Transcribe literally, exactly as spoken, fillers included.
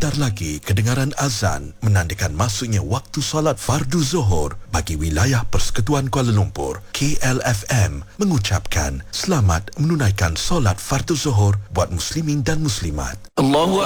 Sebentar lagi kedengaran azan menandakan masuknya waktu solat fardu Zuhur bagi wilayah Persekutuan Kuala Lumpur. K L F M mengucapkan selamat menunaikan solat fardu Zuhur buat muslimin dan muslimat. Allahu